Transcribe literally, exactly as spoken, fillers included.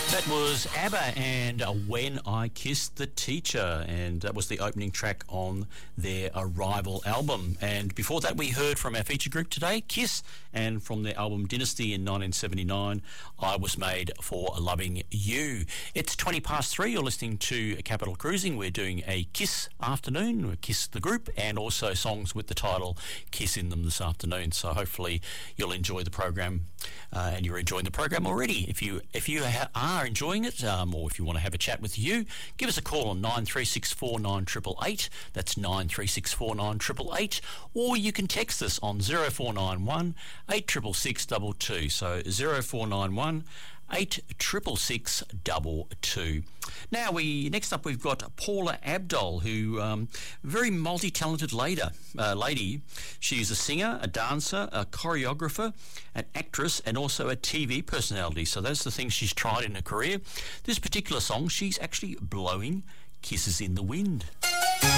That was ABBA and uh, When I Kissed the Teacher, and that was the opening track on their Arrival album. And before that, we heard from our feature group today, Kiss, and from their album Dynasty in nineteen seventy-nine, I Was Made for Loving You. It's twenty past three, you're listening to Capital Cruising. We're doing a Kiss afternoon, Kiss the group, and also songs with the title Kiss in them this afternoon. So hopefully you'll enjoy the program, uh, and you're enjoying the program already. If you, if you ha- are enjoying it, um, or if you want to have a chat with you, give us a call on nine three six four nine eight eight eight. That's nine three six four nine eight eight eight. Or you can text us on zero four nine one eight six six two two. So zero four nine one eight six six two two. Now, we next up we've got Paula Abdul, who um, very multi-talented lady. Uh, lady. She's a singer, a dancer, a choreographer, an actress, and also a T V personality. So those are the things she's tried in her career. This particular song, she's actually blowing kisses in the wind.